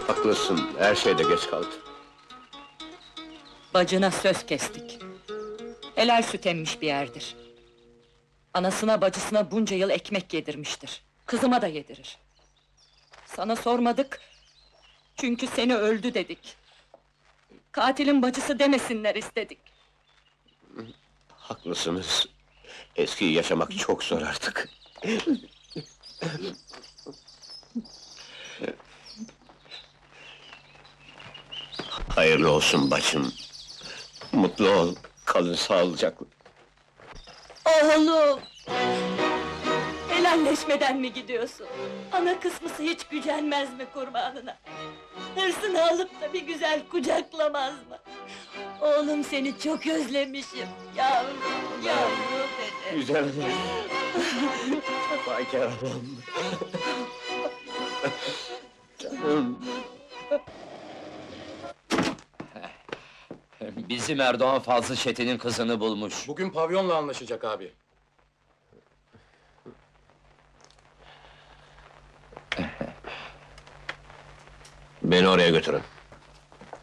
Haklısın, her şeyde geç kaldı. Bacına söz kestik. Helal süt emmiş bir yerdir. Anasına bacısına bunca yıl ekmek yedirmiştir. Kızıma da yedirir. Sana sormadık, çünkü seni öldü dedik. Katilin bacısı demesinler istedik. Haklısınız. Eskiyi yaşamak çok zor artık. Hayırlı olsun bacım. Mutlu ol, kalın sağlıcakla. Oğlum! Helalleşmeden mi gidiyorsun? Ana kısmısı hiç gücenmez mi kurbanına? Hırsını alıp da bir güzel kucaklamaz mı? Oğlum, seni çok özlemişim, yavrum, yavrum benim! Güzel. Fakarım. Canım. Bizim Erdoğan Fazıl Çetin'in kızını bulmuş. Bugün pavyonla anlaşacak abi. Beni oraya götürün.